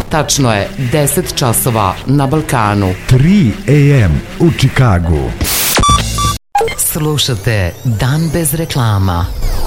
Tačno je 10 časova na Balkanu. 3 AM u Čikagu. Slušate Dan bez reklama.